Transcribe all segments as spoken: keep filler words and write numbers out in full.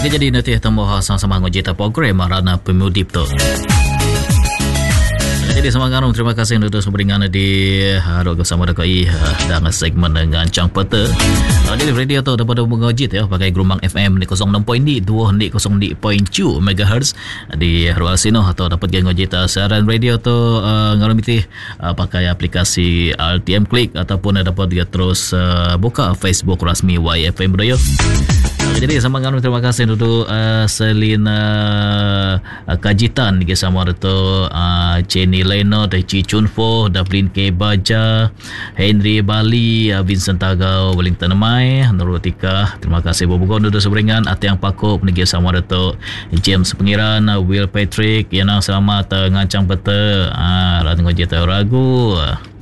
Okey, jadi nanti temu sama-sama ngojita program Rana Pemudip tu. Jadi sama ngarung, terima kasih untuk sumberingana di Haruk bersama dekat I dalam segmen dengan Cang Peta. Jadi radio tu dapat mengojit ya pakai gelombang F M di kosong enam titik dua di kosong titik tujuh megahertz di Haruk Asino atau dapat ngojit siaran radio tu uh, ngarung miti uh, pakai aplikasi R T M Click ataupun dapat dia terus uh, buka Facebook rasmi Y F M Radio. Jadi sama ngarung, terima kasih untuk uh, Selina uh, Kajitan di sama itu uh, Jenny Leno, Chi Chun Fo, Dublin K Baja, Henry Bali, uh, Vincent Tagau, Wellington Mai, Nurul Tika. Terima kasih bobogon untuk seberingan Atiang Pakop di sama itu James Pengiran, uh, Will Patrick, Yanang Selamat, uh, Ngancang Peta, ah uh, Ratu Ngojita Ragu.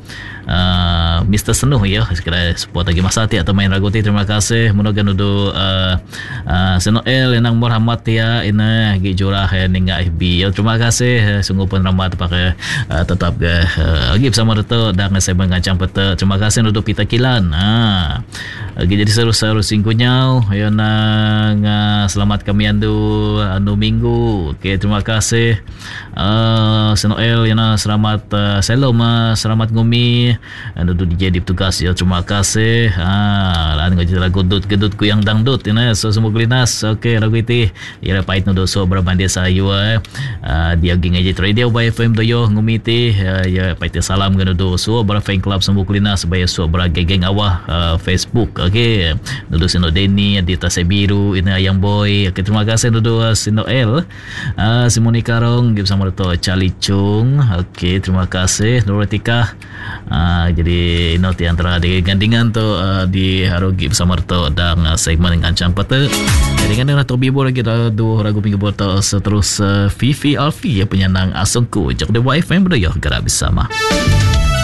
Uh, Mister Senuh ya sekiranya support lagi masa hati atau main ragu ti. Terima kasih mudah nudu uh, uh, Senoel Enang Muhammad ya ina gi jurah ya ninga F B ya. Terima kasih uh, sungguh pun ramad pakai uh, tetap ke uh, lagi bersama Dato dan saya mengancang peta. Terima kasih nudu Pita Kilan ha lagi jadi seru-seru singkunya ya nang uh, selamat kami andu anu minggu. Okey, terima kasih uh, Senoel ya selamat uh, salam uh, selamat ngumi anda tu D J di tugas ya. Terima kasih ha lan ngaji lagu dut gedut ku yang dangdut ini so semua klinas. Okey, lagu itu ya pait no doso berbanding sayu eh uh, dia gi ngaji radio by F M doyo ngumiti uh, ya pait salam ganu doso ber fan club semua klinas by so ber geng awah uh, Facebook. Okey, nudu sino Denny di Tasebiru ini ayang boy. Okey, terima kasih nudu sino L uh, Simoni Karong gi bersama to Charlie Chung. Okey, terima kasih Nuratika. Uh, jadi nanti antara di gandingan tu uh, di Harugi bersama tu dan uh, segmen dengan Cang Peta. Jadi kan dengan Tobi Bo lagi dah dua ragu minggu botol seterus uh, Fifi Alfi ya penyandang asungku jak de Y F M berdaya gerak bersama.